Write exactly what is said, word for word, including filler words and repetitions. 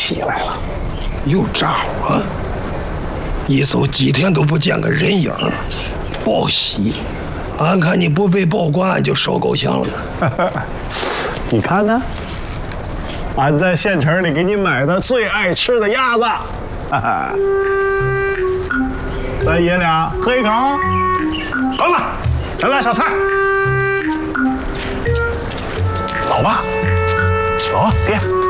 起来了。 有招啊！一搜几天都不见个人影，报喜。俺看你不被报关，俺就烧够呛了。 你看看，俺在县城里给你买的最爱吃的鸭子，哈哈。咱爷俩喝一口。够了，再来小菜。老爸，走，爹。